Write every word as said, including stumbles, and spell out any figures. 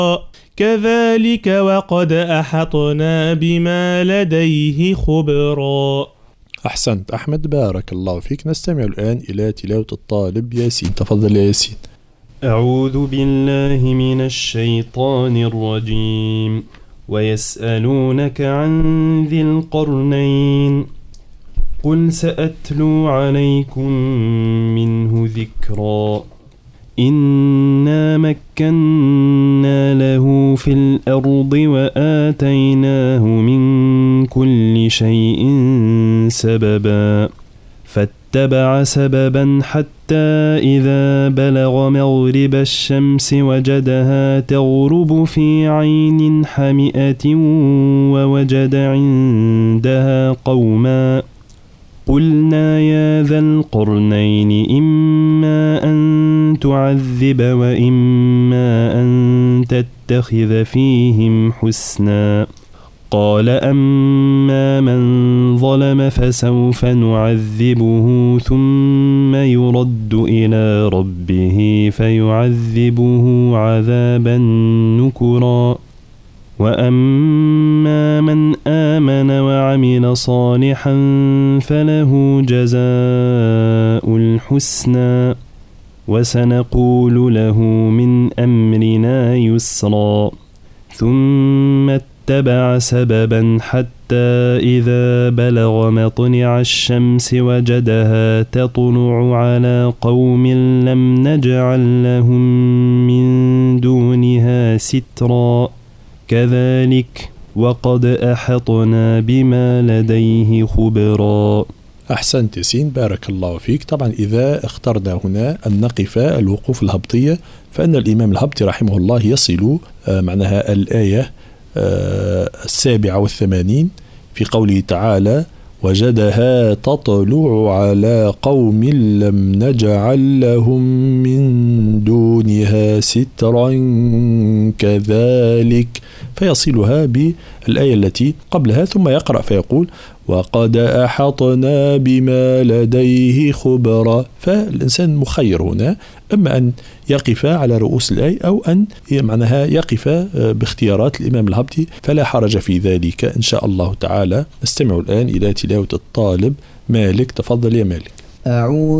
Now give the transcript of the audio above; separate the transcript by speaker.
Speaker 1: كذلك وقد أحطنا بما لديه خبرا.
Speaker 2: أحسنت أحمد، بارك الله فيك. نستمع الآن إلى تلاوة الطالب ياسين. تفضل يا ياسين.
Speaker 3: أعوذ بالله من الشيطان الرجيم. ويسألونك عن ذي القرنين قل سأتلو عليكم منه ذكرا. إنا مكنا له في الأرض وآتيناه من كل شيء سببا فاتبع سببا حتى إذا بلغ مغرب الشمس وجدها تغرب في عين حمئة ووجد عندها قوما قلنا يا ذا القرنين إما أن تعذب وإما أن تتخذ فيهم حسنا. قال أما من ظلم فسوف نعذبه ثم يرد إلى ربه فيعذبه عذابا نكرا. وأما من آمن وعمل صالحا فله جزاء الحسنى وسنقول له من أمرنا يسرا. ثم اتبع سببا حتى إذا بلغ مطلع الشمس وجدها تطلع على قوم لم نجعل لهم من دونها سترا. كذلك وقد أحطنا بما لديه خبرا.
Speaker 2: أحسنت ياسين، بارك الله فيك. طبعا إذا اخترنا هنا أن نقف الوقوف الهبطية فإن الإمام الهبطي رحمه الله يصل معناها الآية السابعة والثمانين في قوله تعالى وجدها تطلع على قوم لم نجعل لهم من دونها سترا كذلك، فيصلها بالآية التي قبلها ثم يقرأ فيقول وقد أحطنا بما لديه خبرا. فالإنسان مخير هنا، أما أن يقف على رؤوس الآية أو أن معناها يقف باختيارات الإمام الهبطي فلا حرج في ذلك إن شاء الله تعالى. نستمع الآن إلى تلاوة الطالب مالك. تفضل يا مالك.
Speaker 4: أعوذ